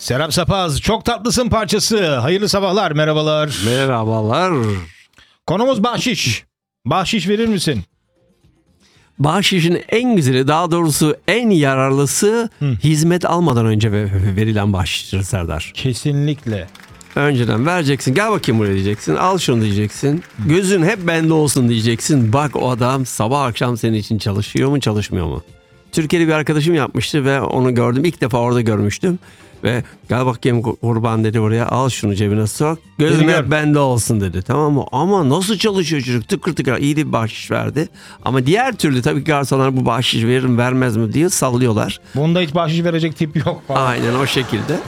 Serap Sapaz, Çok Tatlısın parçası. Hayırlı sabahlar, merhabalar. Merhabalar. Konumuz bahşiş. Bahşiş verir misin? Bahşişin en güzeli, daha doğrusu en yararlısı hizmet almadan önce verilen bahşiştir Serdar. Kesinlikle. Önceden vereceksin, gel bakayım buraya diyeceksin, al şunu diyeceksin. Gözün hep bende olsun diyeceksin. Bak o adam sabah akşam senin için çalışıyor mu çalışmıyor mu? Türkiye'de bir arkadaşım yapmıştı ve onu gördüm. İlk defa orada görmüştüm. Ve gel bakayım kurban dedi buraya, al şunu cebine sok. Gözün hep bende olsun dedi, tamam mı? Ama nasıl çalışıyor çocuk, tıkır tıkır, iyi de bir bahşiş verdi. Ama diğer türlü tabii ki garsonlar bu bahşiş verir mi vermez mi diye sallıyorlar. Bunda hiç bahşiş verecek tip yok falan. Aynen o şekilde.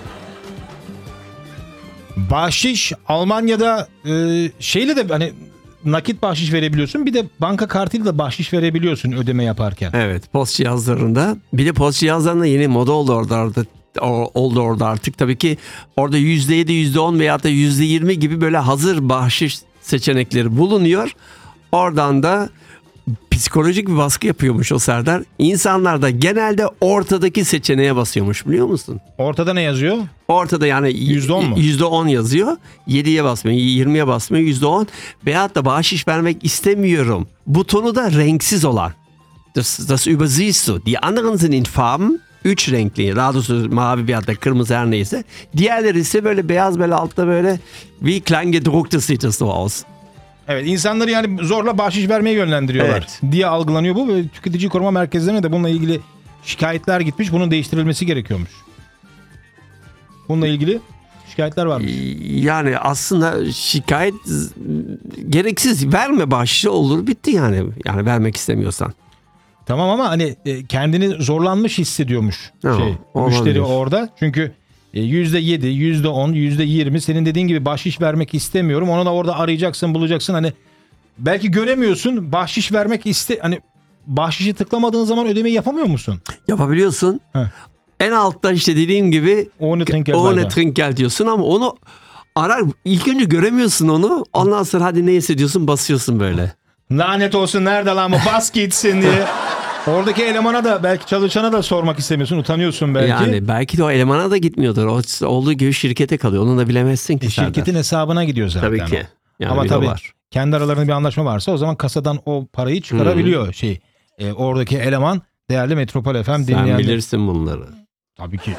Bahşiş Almanya'da şeyle de hani nakit bahşiş verebiliyorsun. Bir de banka kartıyla da bahşiş verebiliyorsun ödeme yaparken. Evet, post cihazlarında. Bir de post cihazlarında yeni moda oldu orada artık. Tabii ki orada %7, %10 veya da %20 gibi böyle hazır bahşiş seçenekleri bulunuyor. Oradan da psikolojik bir baskı yapıyormuş o Serdar. İnsanlar da genelde ortadaki seçeneğe basıyormuş, biliyor musun? Ortada ne yazıyor? Ortada yani %10 mu? %10 yazıyor. 7'ye basmıyor, 20'ye basmıyor, %10. Veyahut da bahşiş vermek istemiyorum. Butonu da renksiz olan. Das übersiehst du. Die anderen sind in Farben. 3 renkli. Daha doğrusu mavi veyahut da kırmızı, her neyse. Diğerleri ise böyle beyaz, böyle altta böyle wie klein gedrucktes sieht das so aus. Evet, insanları yani zorla bahşiş vermeye yönlendiriyorlar diye algılanıyor bu ve tüketici koruma merkezlerine de bununla ilgili şikayetler gitmiş. Bunun değiştirilmesi gerekiyormuş. Bununla ilgili şikayetler varmış. Yani aslında şikayet gereksiz, verme bahşişi, olur bitti yani. Yani vermek istemiyorsan. Tamam ama hani kendini zorlanmış hissediyormuş müşteri orada. Çünkü %7, %10, %20 senin dediğin gibi bahşiş vermek istemiyorum. Onu da orada arayacaksın, bulacaksın. Hani belki göremiyorsun. Bahşiş vermek hani bahşişi tıklamadığın zaman ödemeyi yapamıyor musun? Yapabiliyorsun. En altta işte dediğim gibi Ohne Trinkgeld diyorsun ama onu arar. İlk önce göremiyorsun onu. Ondan sonra hadi neyse diyorsun, basıyorsun böyle. Lanet olsun, nerede lan bu, bas gitsin diye. Oradaki elemana da, belki çalışana da sormak istemiyorsun, utanıyorsun belki. Yani belki de o elemana da gitmiyordur. O olduğu gibi şirkete kalıyor. Onu da bilemezsin ki. Şirketin hesabına gidiyor zaten. Tabii ki. Yani ama tabii kendi aralarında bir anlaşma varsa o zaman kasadan o parayı çıkarabiliyor oradaki eleman. Değerli Metropol FM dinleyenler. Sen bilirsin bunları. Tabii ki.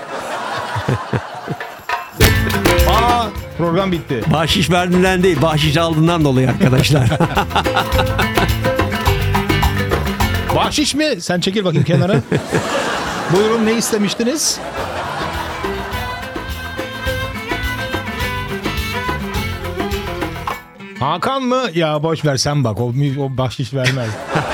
Program bitti. Bahşiş verdiğinden değil, bahşiş aldığından dolayı arkadaşlar. Bahşiş mi? Sen çekil bakayım kenara. Buyurun, ne istemiştiniz? Hakan mı? Ya boş ver, sen bak. O bahşiş vermez.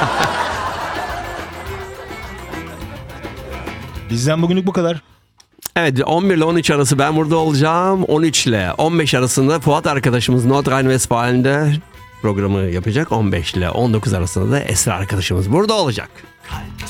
Bizden bugünlük bu kadar. Evet, 11 ile 13 arası ben burada olacağım. 13 ile 15 arasında Fuat arkadaşımız Nordrhein-Westfalen'de programı yapacak. 15 ile 19 arasında da Esra arkadaşımız burada olacak.